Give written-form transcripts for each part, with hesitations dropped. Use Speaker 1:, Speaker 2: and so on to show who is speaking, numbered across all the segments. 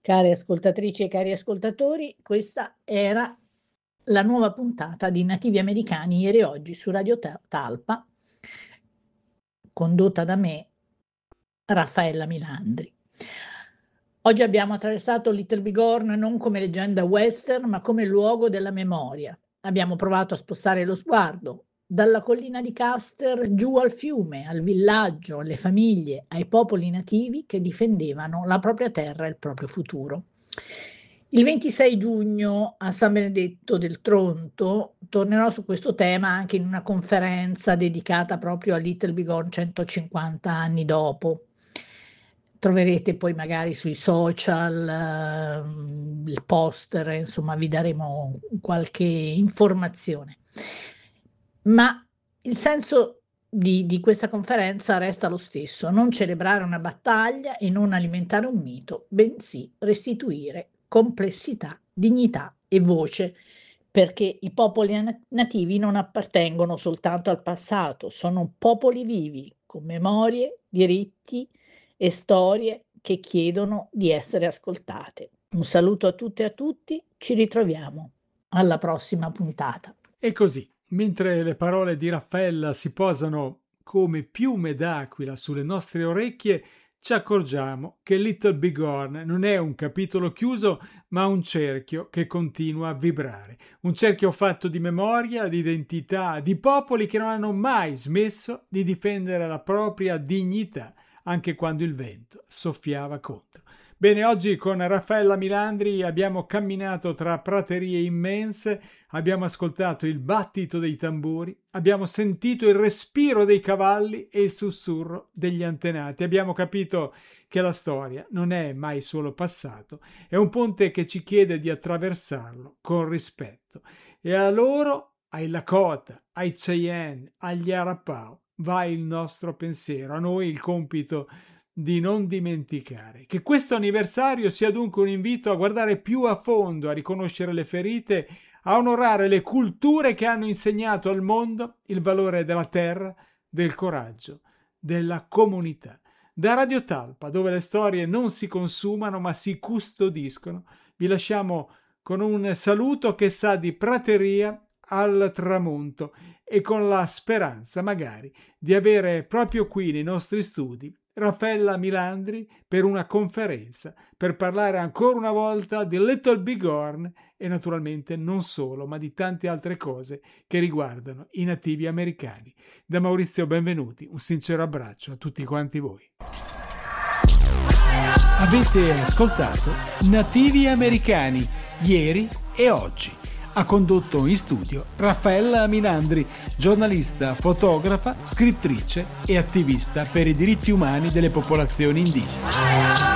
Speaker 1: Care ascoltatrici e cari ascoltatori, questa era la nuova puntata di Nativi Americani ieri e oggi su Radio Talpa, condotta da me, Raffaella Milandri. Oggi abbiamo attraversato Little Bighorn non come leggenda western, ma come luogo della memoria. Abbiamo provato a spostare lo sguardo dalla collina di Custer giù al fiume, al villaggio, alle famiglie, ai popoli nativi che difendevano la propria terra e il proprio futuro. Il 26 giugno a San Benedetto del Tronto tornerò su questo tema anche in una conferenza dedicata proprio a Little Bighorn 150 anni dopo. Troverete poi magari sui social il poster, insomma vi daremo qualche informazione. Ma il senso di questa conferenza resta lo stesso: non celebrare una battaglia e non alimentare un mito, bensì restituire complessità, dignità e voce, perché i popoli nativi non appartengono soltanto al passato, sono popoli vivi, con memorie, diritti e storie che chiedono di essere ascoltate. Un saluto a tutte e a tutti, ci ritroviamo alla prossima puntata.
Speaker 2: E così, mentre le parole di Raffaella si posano come piume d'aquila sulle nostre orecchie, ci accorgiamo che Little Bighorn non è un capitolo chiuso, ma un cerchio che continua a vibrare. Un cerchio fatto di memoria, di identità, di popoli che non hanno mai smesso di difendere la propria dignità, anche quando il vento soffiava contro. Bene, oggi con Raffaella Milandri abbiamo camminato tra praterie immense, abbiamo ascoltato il battito dei tamburi, abbiamo sentito il respiro dei cavalli e il sussurro degli antenati. Abbiamo capito che la storia non è mai solo passato, è un ponte che ci chiede di attraversarlo con rispetto. E a loro, ai Lakota, ai Cheyenne, agli Arapaho, va il nostro pensiero, a noi il compito di non dimenticare. Che questo anniversario sia dunque un invito a guardare più a fondo, a riconoscere le ferite, a onorare le culture che hanno insegnato al mondo il valore della terra, del coraggio, della comunità. Da Radio Talpa, dove le storie non si consumano ma si custodiscono, vi lasciamo con un saluto che sa di prateria al tramonto e con la speranza magari di avere proprio qui nei nostri studi Raffaella Milandri per una conferenza per parlare ancora una volta di Little Bighorn e naturalmente non solo, ma di tante altre cose che riguardano i nativi americani. Da Maurizio Benvenuti, un sincero abbraccio a tutti quanti voi. Avete ascoltato Nativi Americani, ieri e oggi. Ha condotto in studio Raffaella Milandri, giornalista, fotografa, scrittrice e attivista per i diritti umani delle popolazioni indigene.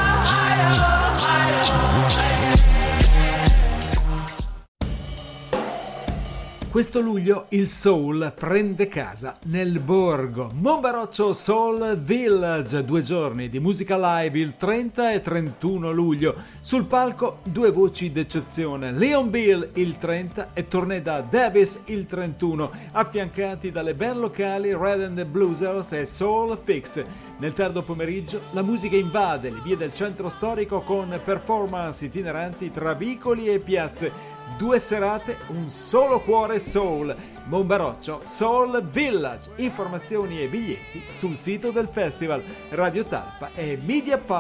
Speaker 2: Questo luglio il soul prende casa nel borgo. Monbaroccio Soul Village, 2 giorni di musica live il 30 e 31 luglio. Sul palco 2 voci d'eccezione, Leon Bill il 30 e Torneda Davis il 31, affiancati dalle band locali Red and the Bluesers e Soul Fix. Nel tardo pomeriggio la musica invade le vie del centro storico con performance itineranti tra vicoli e piazze. 2 serate, un solo cuore soul. Monbaroccio Soul Village. Informazioni e biglietti sul sito del festival. Radio Talpa e Media Partner.